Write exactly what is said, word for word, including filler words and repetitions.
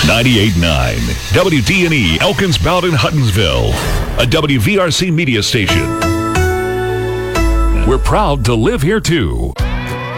ninety-eight point nine W D N E Elkins Bowden Huttonsville, a W V R C media station. We're proud to live here too.